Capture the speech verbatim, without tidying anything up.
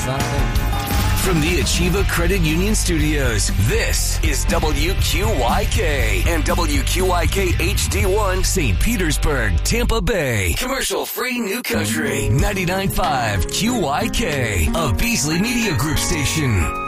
son. From the Achieva Credit Union Studios, this is W Q Y K and W Q Y K H D one, Saint Petersburg, Tampa Bay. Commercial-free New Country, ninety-nine point five Q Y K, a Beasley Media Group station.